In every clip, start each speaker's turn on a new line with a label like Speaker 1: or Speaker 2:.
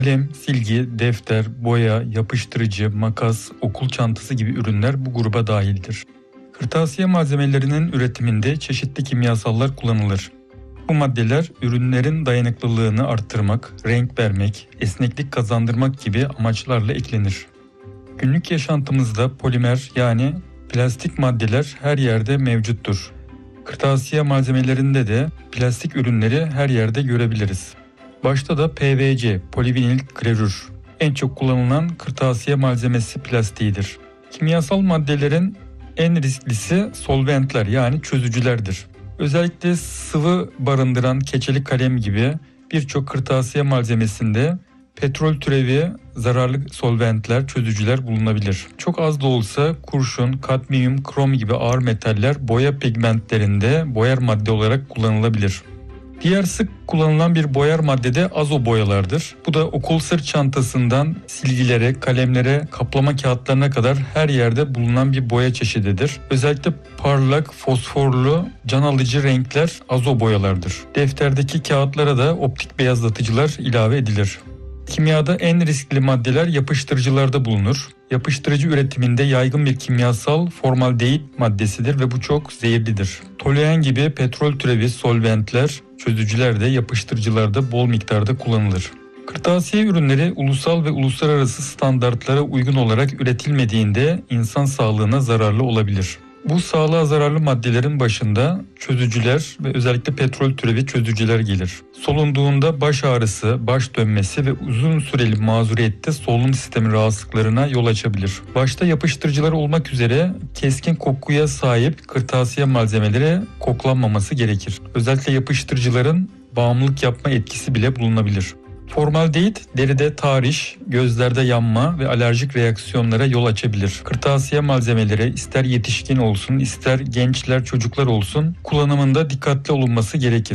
Speaker 1: Kalem, silgi, defter, boya, yapıştırıcı, makas, okul çantası gibi ürünler bu gruba dahildir. Kırtasiye malzemelerinin üretiminde çeşitli kimyasallar kullanılır. Bu maddeler ürünlerin dayanıklılığını arttırmak, renk vermek, esneklik kazandırmak gibi amaçlarla eklenir. Günlük yaşantımızda polimer yani plastik maddeler her yerde mevcuttur. Kırtasiye malzemelerinde de plastik ürünleri her yerde görebiliriz. Başta da PVC, polivinil klorür, en çok kullanılan kırtasiye malzemesi plastiğidir. Kimyasal maddelerin en risklisi solventler yani çözücülerdir. Özellikle sıvı barındıran keçeli kalem gibi birçok kırtasiye malzemesinde petrol türevi zararlı solventler, çözücüler bulunabilir. Çok az da olsa kurşun, kadmiyum, krom gibi ağır metaller boya pigmentlerinde boyar madde olarak kullanılabilir. Diğer sık kullanılan bir boyar madde de azo boyalardır. Bu da okul sırt çantasından silgilere, kalemlere, kaplama kağıtlarına kadar her yerde bulunan bir boya çeşididir. Özellikle parlak, fosforlu, can alıcı renkler azo boyalardır. Defterdeki kağıtlara da optik beyazlatıcılar ilave edilir. Kimyada en riskli maddeler yapıştırıcılarda bulunur. Yapıştırıcı üretiminde yaygın bir kimyasal formaldehit maddesidir ve bu çok zehirlidir. Toluen gibi petrol türevi solventler, çözücüler de yapıştırıcılarda bol miktarda kullanılır. Kırtasiye ürünleri ulusal ve uluslararası standartlara uygun olarak üretilmediğinde insan sağlığına zararlı olabilir. Bu sağlığa zararlı maddelerin başında çözücüler ve özellikle petrol türevi çözücüler gelir. Solunduğunda baş ağrısı, baş dönmesi ve uzun süreli mazuriyette solunum sistemi rahatsızlıklarına yol açabilir. Başta yapıştırıcılar olmak üzere keskin kokuya sahip kırtasiye malzemeleri koklanmaması gerekir. Özellikle yapıştırıcıların bağımlılık yapma etkisi bile bulunabilir. Formaldehit deride tahriş, gözlerde yanma ve alerjik reaksiyonlara yol açabilir. Kırtasiye malzemeleri ister yetişkin olsun ister gençler çocuklar olsun kullanımında dikkatli olunması gerekir.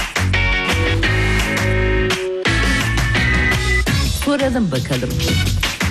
Speaker 2: Soralım bakalım.